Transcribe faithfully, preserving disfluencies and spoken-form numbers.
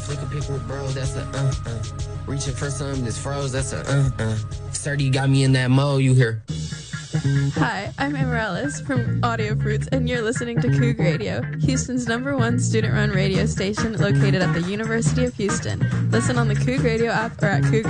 Flick a pick with bro, that's a uh-uh. Reaching for something that's froze, that's a uh-uh. Sturdy got me in that mode, you hear? Hi, I'm Amarellis from Audio Fruits, and you're listening to Coug Radio, Houston's number one student-run radio station located at the University of Houston. Listen on the Coug Radio app or at Coug